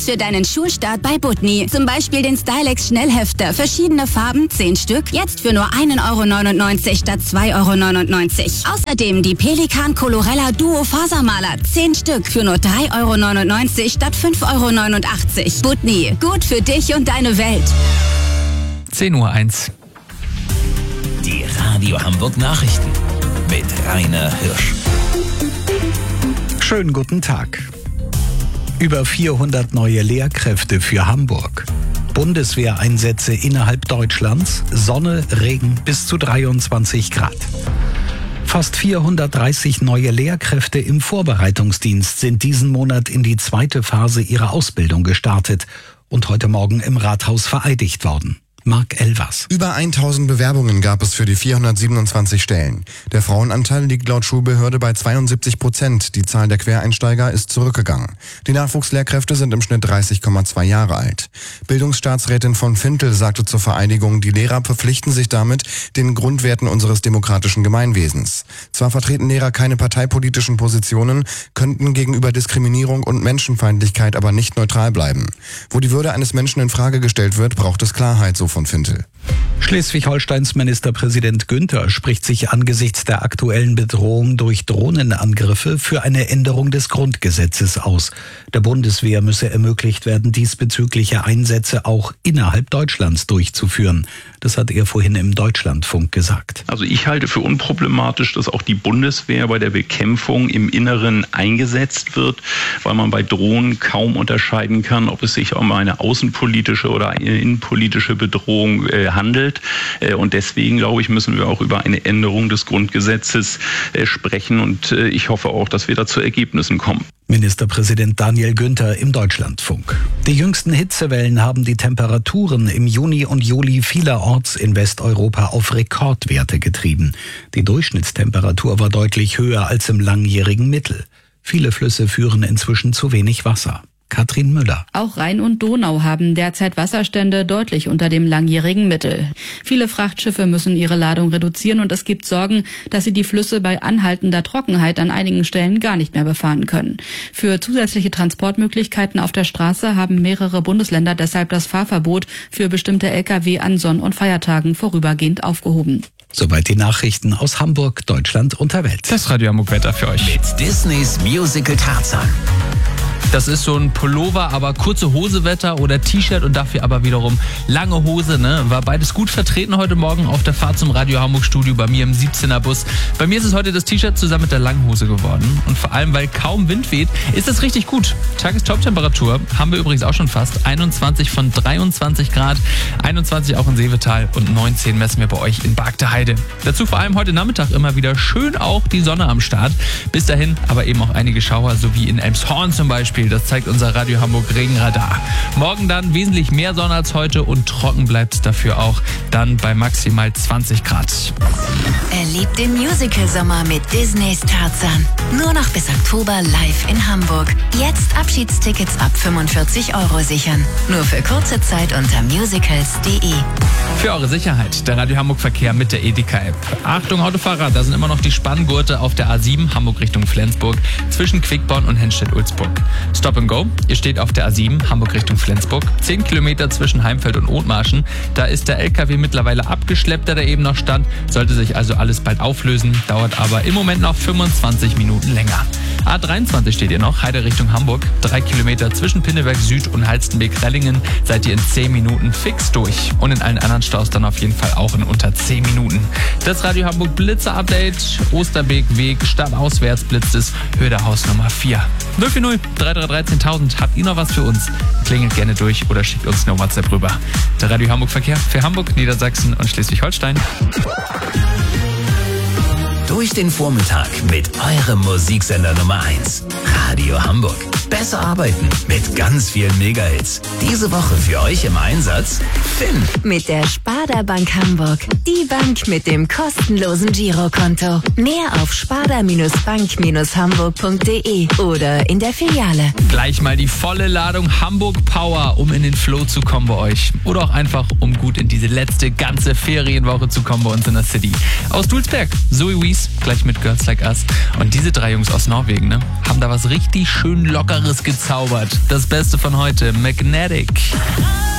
Alles für deinen Schulstart bei Budni. Zum Beispiel den Stylex Schnellhefter. Verschiedene Farben, 10 Stück. Jetzt für nur 1,99 € statt 2,99 €. Außerdem die Pelikan Colorella Duo Fasermaler. 10 Stück für nur 3,99 € statt 5,89 €. Budni. Gut für dich und deine Welt. 10:01 Uhr. Die Radio Hamburg Nachrichten mit Rainer Hirsch. Schönen guten Tag. Über 400 neue Lehrkräfte für Hamburg. Bundeswehreinsätze innerhalb Deutschlands. Sonne, Regen bis zu 23 Grad. Fast 430 neue Lehrkräfte im Vorbereitungsdienst sind diesen Monat in die zweite Phase ihrer Ausbildung gestartet und heute Morgen im Rathaus vereidigt worden. Marc Elvers. Über 1000 Bewerbungen gab es für die 427 Stellen. Der Frauenanteil liegt laut Schulbehörde bei 72%. Die Zahl der Quereinsteiger ist zurückgegangen. Die Nachwuchslehrkräfte sind im Schnitt 30,2 Jahre alt. Bildungsstaatsrätin von Fintel sagte zur Vereidigung, die Lehrer verpflichten sich damit den Grundwerten unseres demokratischen Gemeinwesens. Zwar vertreten Lehrer keine parteipolitischen Positionen, könnten gegenüber Diskriminierung und Menschenfeindlichkeit aber nicht neutral bleiben. Wo die Würde eines Menschen in Frage gestellt wird, braucht es Klarheit, so von Fintel. Schleswig-Holsteins Ministerpräsident Günther spricht sich angesichts der aktuellen Bedrohung durch Drohnenangriffe für eine Änderung des Grundgesetzes aus. Der Bundeswehr müsse ermöglicht werden, diesbezügliche Einsätze auch innerhalb Deutschlands durchzuführen. Das hat er vorhin im Deutschlandfunk gesagt. Also ich halte für unproblematisch, dass auch die Bundeswehr bei der Bekämpfung im Inneren eingesetzt wird, weil man bei Drohnen kaum unterscheiden kann, ob es sich um eine außenpolitische oder eine innenpolitische Bedrohung handelt. Und deswegen, glaube ich, müssen wir auch über eine Änderung des Grundgesetzes sprechen. Und ich hoffe auch, dass wir da zu Ergebnissen kommen. Ministerpräsident Daniel Günther im Deutschlandfunk. Die jüngsten Hitzewellen haben die Temperaturen im Juni und Juli vielerorts in Westeuropa auf Rekordwerte getrieben. Die Durchschnittstemperatur war deutlich höher als im langjährigen Mittel. Viele Flüsse führen inzwischen zu wenig Wasser. Katrin Müller. Auch Rhein und Donau haben derzeit Wasserstände deutlich unter dem langjährigen Mittel. Viele Frachtschiffe müssen ihre Ladung reduzieren und es gibt Sorgen, dass sie die Flüsse bei anhaltender Trockenheit an einigen Stellen gar nicht mehr befahren können. Für zusätzliche Transportmöglichkeiten auf der Straße haben mehrere Bundesländer deshalb das Fahrverbot für bestimmte Lkw an Sonn- und Feiertagen vorübergehend aufgehoben. Soweit die Nachrichten aus Hamburg, Deutschland und der Welt. Das Radio Hamburg Wetter für euch. Mit Disneys Musical Tarzan. Das ist so ein Pullover, aber kurze Hosewetter oder T-Shirt und dafür aber wiederum lange Hose. War beides gut vertreten heute Morgen auf der Fahrt zum Radio Hamburg Studio bei mir im 17er Bus. Bei mir ist es heute das T-Shirt zusammen mit der langen Hose geworden. Und vor allem, weil kaum Wind weht, ist es richtig gut. Tagestoptemperatur haben wir übrigens auch schon fast. 21 von 23 Grad, 21 auch in Seevetal und 19 messen wir bei euch in Bargteheide. Dazu vor allem heute Nachmittag immer wieder schön auch die Sonne am Start. Bis dahin aber eben auch einige Schauer, so wie in Elmshorn zum Beispiel. Das zeigt unser Radio Hamburg Regenradar. Morgen dann wesentlich mehr Sonne als heute und trocken bleibt es dafür auch dann bei maximal 20 Grad. Erlebt den Musical-Sommer mit Disneys Tarzan. Nur noch bis Oktober live in Hamburg. Jetzt Abschiedstickets ab 45 € sichern. Nur für kurze Zeit unter musicals.de. Für eure Sicherheit, der Radio Hamburg Verkehr mit der Edeka-App. Achtung Autofahrer, da sind immer noch die Spanngurte auf der A7 Hamburg Richtung Flensburg zwischen Quickborn und Henstedt-Ulzburg. Stop and Go, ihr steht auf der A7 Hamburg Richtung Flensburg, 10 Kilometer zwischen Heimfeld und Othmarschen. Da ist der LKW mittlerweile abgeschleppt, der da eben noch stand. Sollte sich also alles bald auflösen, dauert aber im Moment noch 25 Minuten länger. A23 steht ihr noch, Heide Richtung Hamburg, 3 Kilometer zwischen Pinneberg Süd und Halstenbek-Rellingen. Seid ihr in 10 Minuten fix durch. Und in allen anderen Staus dann auf jeden Fall auch in unter 10 Minuten. Das Radio Hamburg Blitzer-Update, Osterbeek-Weg, stadtauswärts blitzt es, Höhe der Hausnummer 4. 040 333 1000. Habt ihr noch was für uns? Klingelt gerne durch oder schickt uns eine WhatsApp rüber. Der Radio Hamburg Verkehr für Hamburg, Niedersachsen und Schleswig-Holstein. Durch den Vormittag mit eurem Musiksender Nummer 1. Radio Hamburg. Besser arbeiten mit ganz vielen Megahits. Diese Woche für euch im Einsatz Finn. Mit der Sparda Bank Hamburg. Die Bank mit dem kostenlosen Girokonto. Mehr auf sparda-bank-hamburg.de oder in der Filiale. Gleich mal die volle Ladung Hamburg Power, um in den Flow zu kommen bei euch. Oder auch einfach, um gut in diese letzte ganze Ferienwoche zu kommen bei uns in der City. Aus Dulsberg, Zoe Wies, gleich mit Girls Like Us. Und diese 3 Jungs aus Norwegen, haben da was richtig schön Lockeres Wunderbares gezaubert. Das Beste von heute, Magnetic.